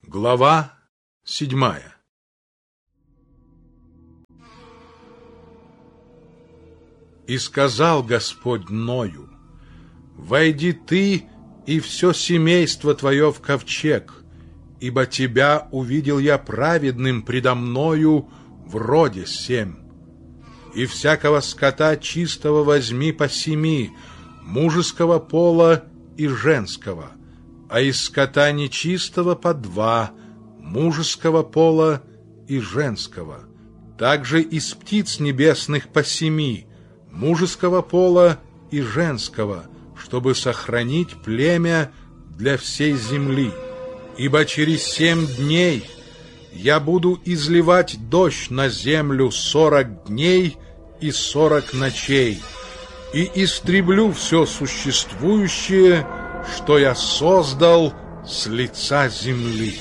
Глава 7. И сказал Господь Ною: «Войди ты и все семейство твое в ковчег, ибо тебя увидел я праведным предо мною в роде сем. И всякого скота чистого возьми по 7, мужеского пола и женского, а из скота нечистого по 2, мужеского пола и женского. Также из птиц небесных по 7, мужеского пола и женского, чтобы сохранить племя для всей земли. Ибо через 7 дней я буду изливать дождь на землю 40 дней и 40 ночей, и истреблю все существующее, что я создал с лица земли».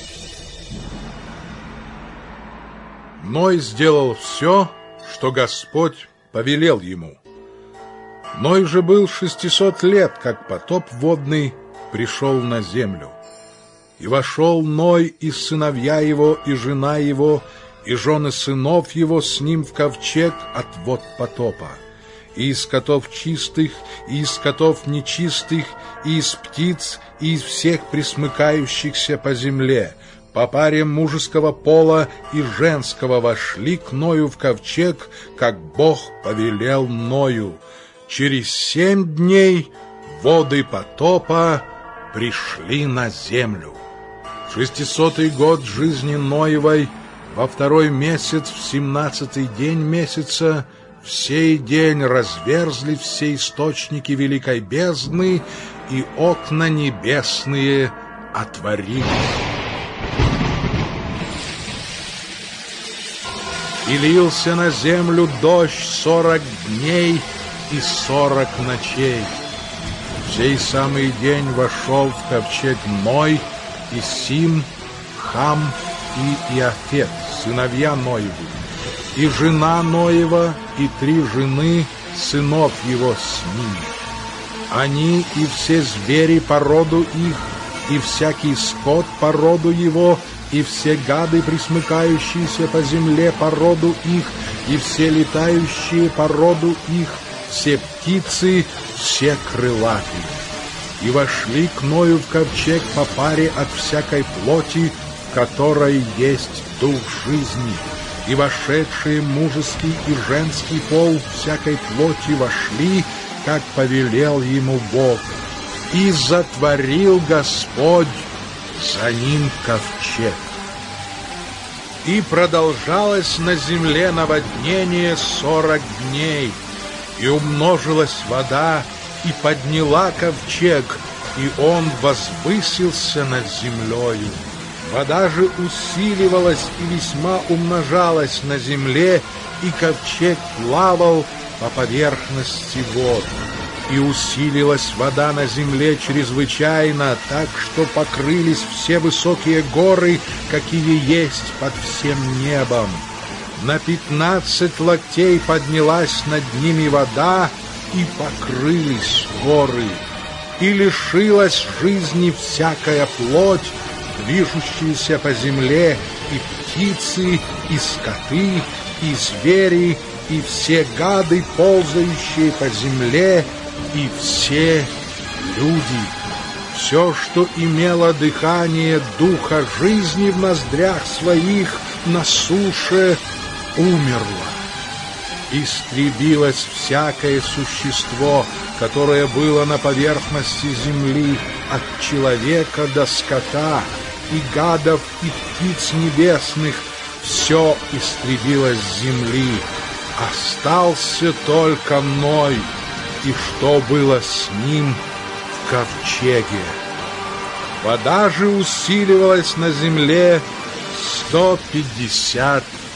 Ной сделал все, что Господь повелел ему. Ной же был 600 лет, как потоп водный пришел на землю. И вошел Ной и сыновья его, и жена его, и жены сынов его с ним в ковчег от вод потопа. И из скотов чистых, и из скотов нечистых, и из птиц, и из всех пресмыкающихся по земле, по паре мужеского пола и женского вошли к Ною в ковчег, как Бог повелел Ною. Через 7 дней воды потопа пришли на землю. 600-й год жизни Ноевой, во 2-й месяц, в 17-й день месяца, в сей день разверзли все источники великой бездны, и окна небесные отворили. И лился на землю дождь 40 дней и 40 ночей. В сей самый день вошел в ковчег Ной, и Сим, Хам и Иафет, сыновья Ноевы, и жена Ноева, и 3 жены сынов его с ними. Они и все звери по роду их, и всякий скот по роду его, и все гады, пресмыкающиеся по земле по роду их, и все летающие по роду их, все птицы, все крылатые. И вошли к Ною в ковчег по паре от всякой плоти, в которой есть дух жизни. И вошедшие мужеский и женский пол всякой плоти вошли, как повелел ему Бог. И затворил Господь за ним ковчег. И продолжалось на земле наводнение 40 дней, и умножилась вода, и подняла ковчег, и он возвысился над землею. Вода же усиливалась и весьма умножалась на земле, и ковчег плавал по поверхности вод. И усилилась вода на земле чрезвычайно, так что покрылись все высокие горы, какие есть под всем небом. На 15 локтей поднялась над ними вода, и покрылись горы. И лишилась жизни всякая плоть, движущаяся по земле, и птицы, и скоты, и звери, и все гады, ползающие по земле, и все люди. Все, что имело дыхание духа жизни в ноздрях своих на суше, умерло. Истребилось всякое существо, которое было на поверхности земли, от человека до скота, и гадов, и птиц небесных, все истребилось с земли. Остался только Ной, и что было с ним в ковчеге. Вода же усиливалась на земле 150